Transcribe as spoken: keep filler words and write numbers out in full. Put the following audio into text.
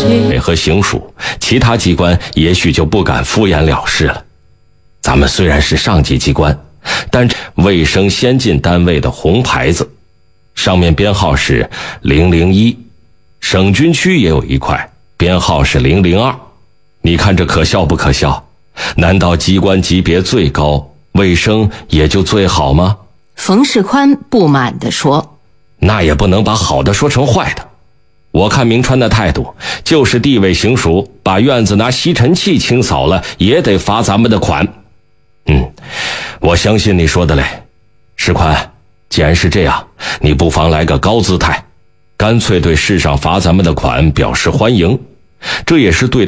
委和行署，其他机关也许就不敢敷衍了事了。咱们虽然是上级机关，但卫生先进单位的红牌子，上面编号是零零一，省军区也有一块，编号是零零二。你看这可笑不可笑？难道机关级别最高，卫生也就最好吗？ 冯世宽不满地说： 那也不能把好的说成坏的。我看明川的态度，就是地委行署把院子拿吸尘器清扫了，也得罚咱们的款。嗯，我相信你说的嘞。世宽，既然是这样，你不妨来个高姿态，干脆对市上罚咱们的款表示欢迎，这也是对